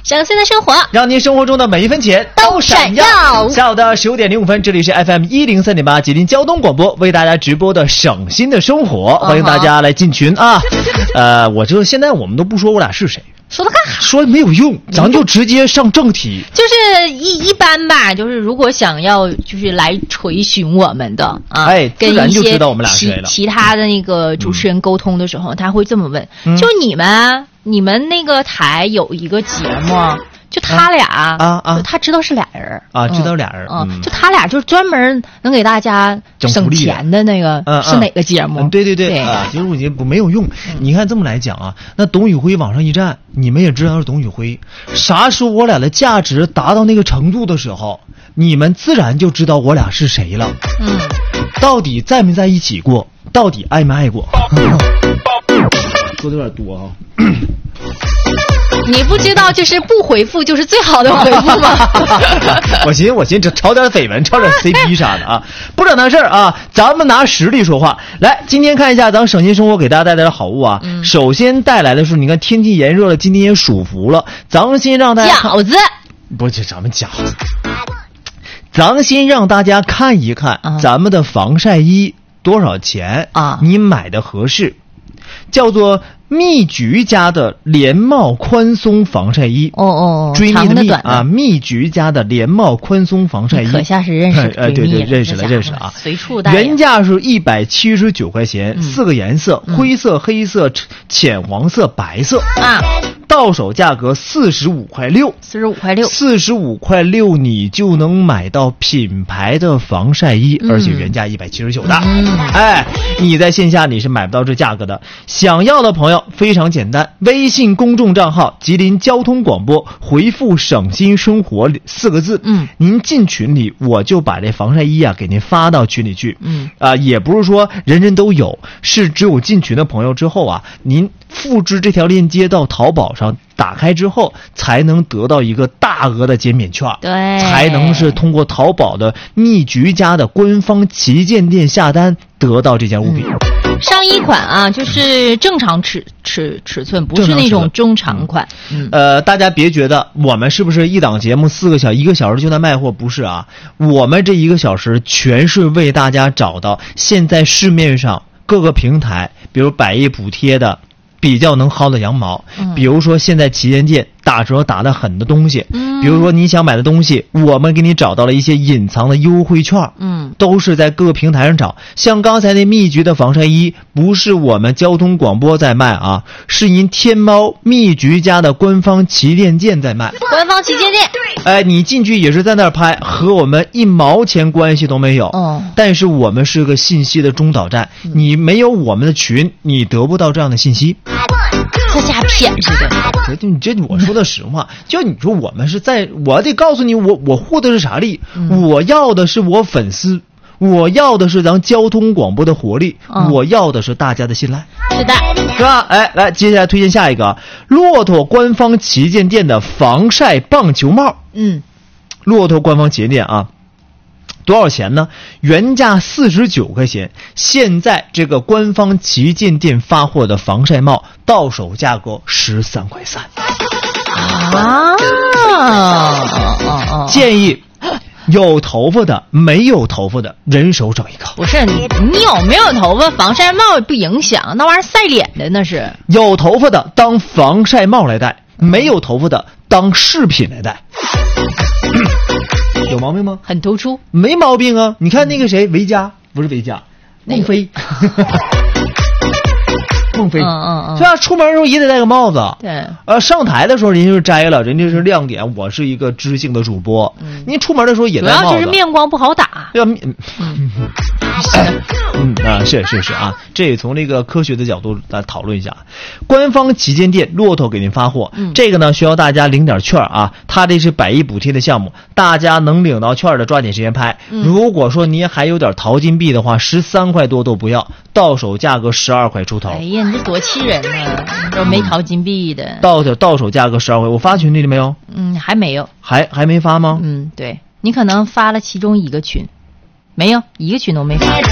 省心的生活， 让您生活中的每一分钱都闪耀。下午的15点05分，这里是 FM 103.8吉林交通广播为大家直播的省心的生活，欢迎大家来进群啊！我这现在我们都不说我俩是谁。 说它干啥？ 说没有用，咱就直接上正题。 就是一般吧，就是如果想要就是来垂询我们的啊， 自然就知道我们俩是谁了。 其他的那个主持人沟通的时候，他会这么问：就你们那个台有一个节目。就他俩他知道是俩人啊，知道俩人就他俩就是专门能给大家省钱的那个是哪个节目？ 对啊，其实我觉得没有用。你看这么来讲啊，那董宇辉往上一站，你们也知道是董宇辉。啥时候我俩的价值达到那个程度的时候，你们自然就知道我俩是谁了。到底在没在一起过？到底爱没爱过？说的有点多啊。 你不知道就是不回复就是最好的回复吗？ 我寻思炒点绯闻，炒点 CP 啥的啊，不整那事儿啊，咱们拿实力说话。来，今天看一下咱省心生活给大家带来的好物啊。首先带来的是，你看天气炎热了，今天也暑伏了，咱们先让大家饺子， 不是咱们饺子，咱们先让大家看一看咱们的防晒衣多少钱啊？你买的合适，叫做蜜橘家的连帽宽松防晒衣。追蜜的蜜啊，蜜橘家的连帽宽松防晒衣， 可下是认识对，认识了啊。 随处带。 原价是179块钱，4个颜色，灰色、黑色、浅黄色、白色啊。到手价格45块6，45块6你就能买到品牌的防晒衣，而且原价179的。你在线下你是买不到这价格的。想要的朋友非常简单，微信公众账号吉林交通广播，回复省心生活4个字，您进群里我就把这防晒衣啊给您发到群里去。也不是说人人都有，是只有进群的朋友之后啊，您复制这条链接到淘宝上，打开之后才能得到一个大额的减免券， 对， 才能是通过淘宝的蜜橘家的官方旗舰店下单得到这件物品。 上衣款啊，就是正常尺寸，不是那种中长款。 大家别觉得我们是不是一档节目1个小时就在卖货，不是啊，我们这1个小时全是为大家找到现在市面上各个平台，比如百亿补贴的比较能薅的羊毛，比如说现在旗舰店打折打得狠的东西，比如说你想买的东西，我们给你找到了一些隐藏的优惠券，都是在各个平台上找。像刚才那蜜橘的防晒衣，不是我们交通广播在卖啊，是您天猫蜜橘家的官方旗舰店在卖。 官方旗舰店， 你进去也是在那儿拍，和我们1毛钱关系都没有。但是我们是个信息的中导站，你没有我们的群，你得不到这样的信息。 这瞎骗似的。 你这我说的实话，就你说我们是在，我得告诉你，我护的是啥力？我要的是我粉丝，我要的是咱交通广播的活力，我要的是大家的信赖。 是的， 是吧？来，接下来推荐下一个骆驼官方旗舰店的防晒棒球帽。骆驼官方旗舰店啊。多少钱呢？原价49块钱，现在这个官方旗舰店发货的防晒帽到手价格13块3。建议有头发的没有头发的人手整一个。 不是你有没有头发防晒帽不影响，那玩意儿晒脸的那是。 有头发的当防晒帽来戴，没有头发的当饰品来戴。有毛病吗？ 很突出， 没毛病啊！你看那个谁，维嘉不是维嘉，孟非，孟非，是吧？出门的时候也得戴个帽子。 对， 上台的时候人家就摘了，人家是亮点。我是一个知性的主播，您出门的时候也戴帽子。 主要就是面光不好打。 是啊，这也从这个科学的角度来讨论一下。官方旗舰店骆驼给您发货，这个呢需要大家领点券啊，它这是100亿补贴的项目，大家能领到券的抓紧时间拍。如果说你还有点淘金币的话，13块多都不要，到手价格12块出头。 哎呀，你这多气人啊！这没淘金币的， 到手价格12块，我发群里了没有？ 还没有， 还没发吗？ 对，你可能发了其中一个群。没有，一个群都没发。